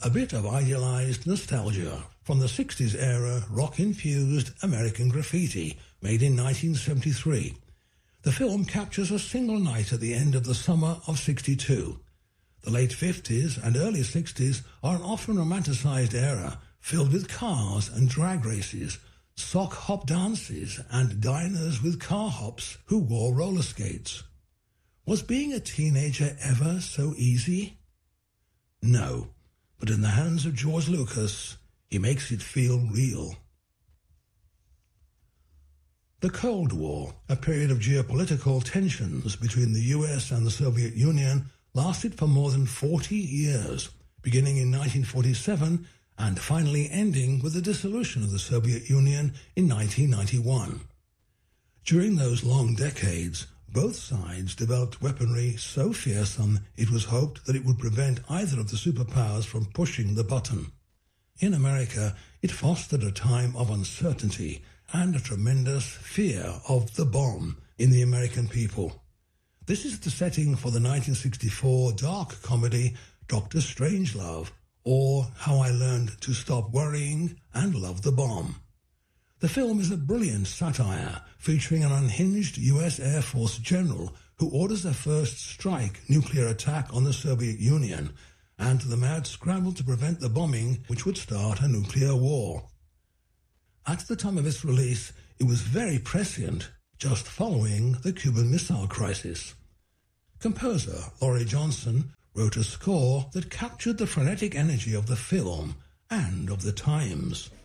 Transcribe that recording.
A bit of idealized nostalgia from the 60s era rock-infused American Graffiti, made in 1973. The film captures a single night at the end of the summer of '62. The late 50s and early 60s are an often romanticized era filled with cars and drag races, sock hop dances, and diners with car hops who wore roller skates. Was being a teenager ever so easy? No, but in the hands of George Lucas, he makes it feel real. The Cold War, a period of geopolitical tensions between the US and the Soviet Union, lasted for more than 40 years, beginning in 1947 and finally ending with the dissolution of the Soviet Union in 1991. During those long decades, both sides developed weaponry so fearsome it was hoped that it would prevent either of the superpowers from pushing the button. In America, it fostered a time of uncertainty and a tremendous fear of the bomb in the American people. This is the setting for the 1964 dark comedy Dr. Strangelove, or How I Learned to Stop Worrying and Love the Bomb. The film is a brilliant satire featuring an unhinged US Air Force general who orders a first strike nuclear attack on the Soviet Union and the mad scramble to prevent the bombing which would start a nuclear war. At the time of its release, it was very prescient, just following the Cuban Missile Crisis. Composer Laurie Johnson wrote a score that captured the frenetic energy of the film and of the times.